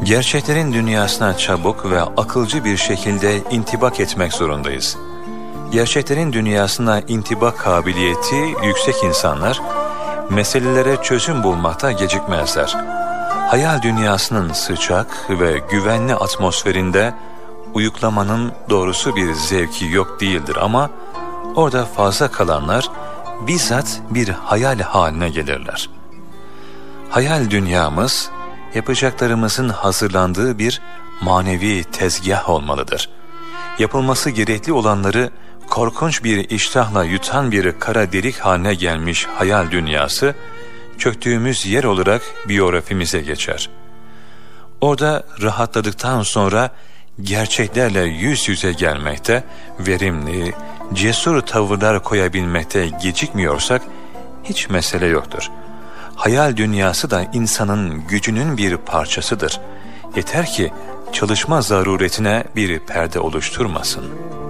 Gerçeklerin dünyasına çabuk ve akılcı bir şekilde intibak etmek zorundayız. Gerçeklerin dünyasına intibak kabiliyeti yüksek insanlar, meselelere çözüm bulmakta gecikmezler. Hayal dünyasının sıcak ve güvenli atmosferinde uyuklamanın doğrusu bir zevki yok değildir ama orada fazla kalanlar bizzat bir hayal haline gelirler. Hayal dünyamız, yapacaklarımızın hazırlandığı bir manevi tezgah olmalıdır. Yapılması gerekli olanları korkunç bir iştahla yutan bir kara delik haline gelmiş hayal dünyası, çöktüğümüz yer olarak biyografimize geçer. Orada rahatladıktan sonra gerçeklerle yüz yüze gelmekte, verimli, cesur tavırlar koyabilmekte gecikmiyorsak hiç mesele yoktur. Hayal dünyası da insanın gücünün bir parçasıdır. Yeter ki çalışma zaruretine bir perde oluşturmasın.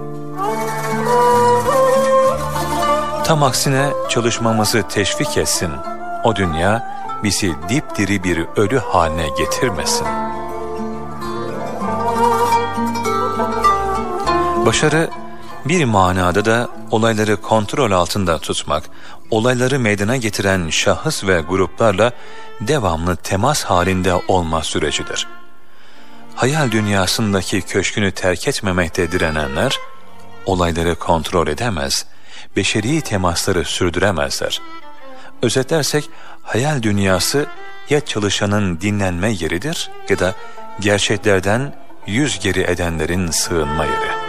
Tam aksine çalışmamızı teşvik etsin. O dünya bizi dipdiri bir ölü haline getirmesin. Başarı bir manada da olayları kontrol altında tutmak, olayları meydana getiren şahıs ve gruplarla devamlı temas halinde olma sürecidir. Hayal dünyasındaki köşkünü terk etmemekte direnenler, olayları kontrol edemez, beşeri temasları sürdüremezler. Özetlersek, hayal dünyası ya çalışanın dinlenme yeridir ya da gerçeklerden yüz geri edenlerin sığınma yeri.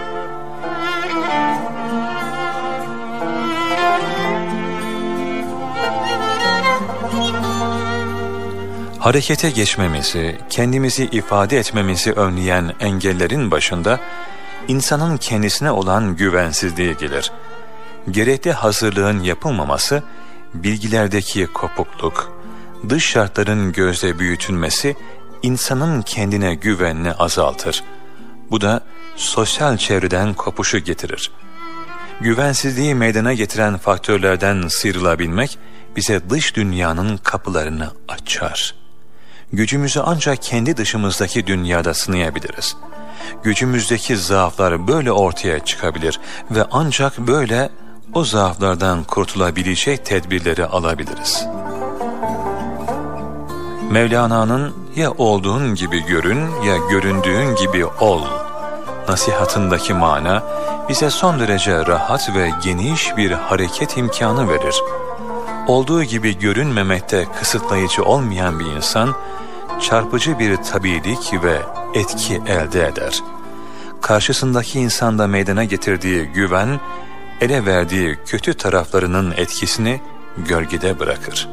Harekete geçmemizi, kendimizi ifade etmemizi önleyen engellerin başında insanın kendisine olan güvensizliği gelir. Gerekli hazırlığın yapılmaması, bilgilerdeki kopukluk, dış şartların gözle büyütülmesi insanın kendine güvenini azaltır. Bu da sosyal çevreden kopuşu getirir. Güvensizliği meydana getiren faktörlerden sıyrılabilmek bize dış dünyanın kapılarını açar. Gücümüzü ancak kendi dışımızdaki dünyada sınayabiliriz. Gücümüzdeki zaaflar böyle ortaya çıkabilir ve ancak böyle o zaaflardan kurtulabilecek tedbirleri alabiliriz. Mevlana'nın ya olduğun gibi görün ya göründüğün gibi ol nasihatındaki mana bize son derece rahat ve geniş bir hareket imkanı verir. Olduğu gibi görünmemekte kısıtlayıcı olmayan bir insan, çarpıcı bir tabiilik ve etki elde eder. Karşısındaki insanda meydana getirdiği güven, ele verdiği kötü taraflarının etkisini gölgede bırakır.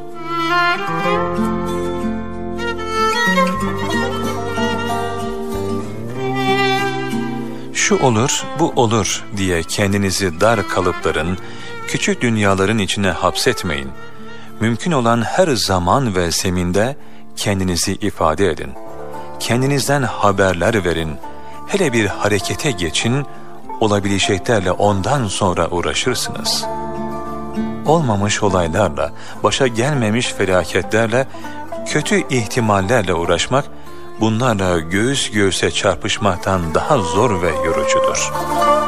Şu olur, bu olur diye kendinizi dar kalıpların, küçük dünyaların içine hapsetmeyin. Mümkün olan her zaman ve zeminde kendinizi ifade edin. Kendinizden haberler verin. Hele bir harekete geçin, olabileceklerle ondan sonra uğraşırsınız. Olmamış olaylarla, başa gelmemiş felaketlerle, kötü ihtimallerle uğraşmak, bunlarla göğüs göğüse çarpışmaktan daha zor ve yorucudur.